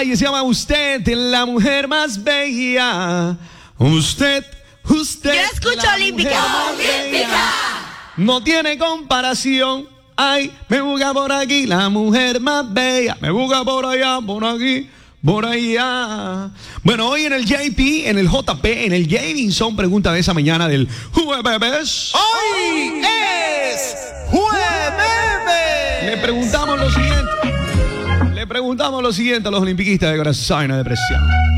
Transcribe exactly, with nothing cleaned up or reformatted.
Ay, se llama Usted, la mujer más bella. Usted, usted. Yo escucho Olímpica. Olímpica. No tiene comparación. Ay, me busca por aquí la mujer más bella. Me busca por allá, por aquí, por allá. Bueno, hoy en el J P, en el J P, en el Gaming Zone, pregunta de esa mañana del jueves. Hoy es jueves. Le preguntamos lo siguiente. Le preguntamos lo siguiente a los olimpiquistas de Corazón de Depresión.